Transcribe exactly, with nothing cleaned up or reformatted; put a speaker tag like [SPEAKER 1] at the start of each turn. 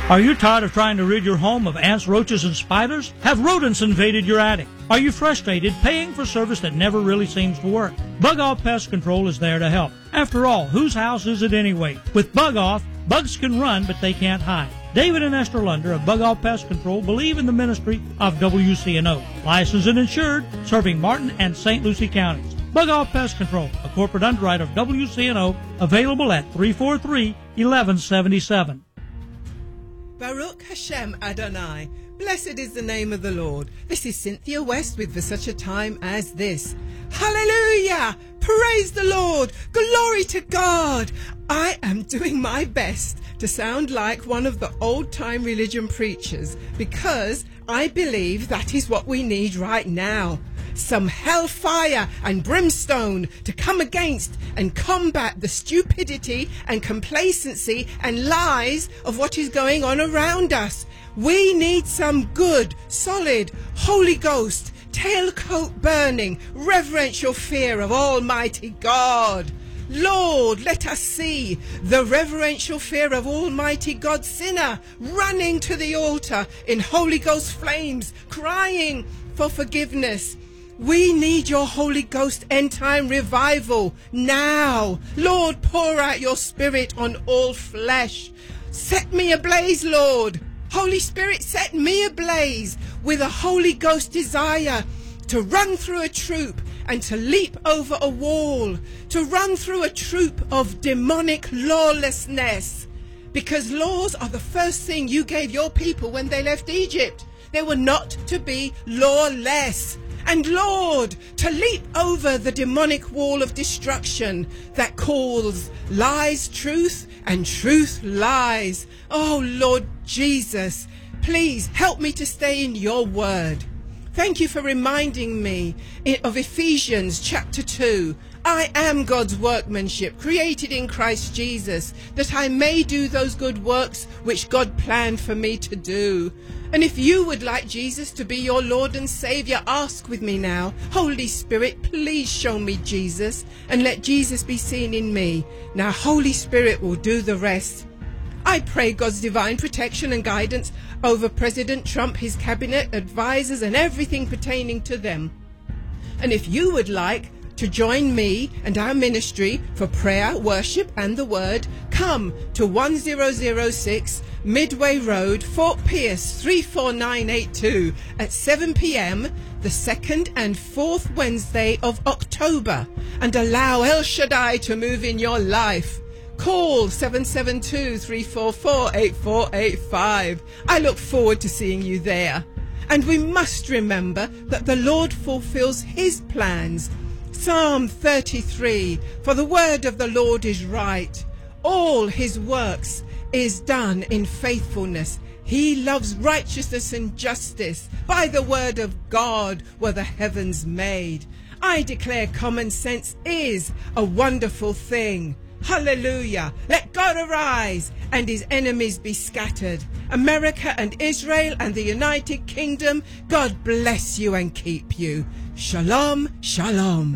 [SPEAKER 1] Are you tired of trying to rid your home of ants, roaches, and spiders? Have rodents invaded your attic? Are you frustrated paying for service that never really seems to work? Bug Off Pest Control is there to help. After all, whose house is it anyway? With Bug Off, bugs can run, but they can't hide. David and Esther Lunder of Bug Off Pest Control believe in the ministry of W C N O, licensed and insured, serving Martin and Saint Lucie counties. Bug Off Pest Control, a corporate underwriter of W C N O, available at three four three, eleven seventy-seven.
[SPEAKER 2] Baruch Hashem Adonai. Blessed is the name of the Lord. This is Cynthia West with For Such a Time as This. Hallelujah! Praise the Lord! Glory to God! I am doing my best to sound like one of the old-time religion preachers because I believe that is what we need right now. Some hellfire and brimstone to come against and combat the stupidity and complacency and lies of what is going on around us. We need some good, solid, Holy Ghost, tailcoat burning, reverential fear of Almighty God. Lord, let us see the reverential fear of Almighty God sinner running to the altar in Holy Ghost flames, crying for forgiveness. We need your Holy Ghost end-time revival now. Lord, pour out your Spirit on all flesh. Set me ablaze, Lord. Holy Spirit, set me ablaze with a Holy Ghost desire to run through a troop and to leap over a wall, to run through a troop of demonic lawlessness. Because laws are the first thing you gave your people when they left Egypt. They were not to be lawless. And Lord, to leap over the demonic wall of destruction that calls lies truth and truth lies. Oh Lord Jesus, please help me to stay in your word. Thank you for reminding me of Ephesians chapter two. I am God's workmanship, created in Christ Jesus, that I may do those good works which God planned for me to do. And if you would like Jesus to be your Lord and Saviour, ask with me now. Holy Spirit, please show me Jesus and let Jesus be seen in me. Now, Holy Spirit will do the rest. I pray God's divine protection and guidance over President Trump, his cabinet, advisors, and everything pertaining to them. And if you would like to join me and our ministry for prayer, worship, and the word, come to one thousand six Midway Road, Fort Pierce three four nine eight two at seven p m the second and fourth Wednesday of October, and allow El Shaddai to move in your life. Call seven seven two, three four four, eight four eight five. I look forward to seeing you there. And we must remember that the Lord fulfills his plans. Psalm thirty-three, for the word of the Lord is right. All his works is done in faithfulness. He loves righteousness and justice. By the word of God were the heavens made. I declare common sense is a wonderful thing. Hallelujah. Let God arise and his enemies be scattered. America and Israel and the United Kingdom, God bless you and keep you. Shalom, shalom.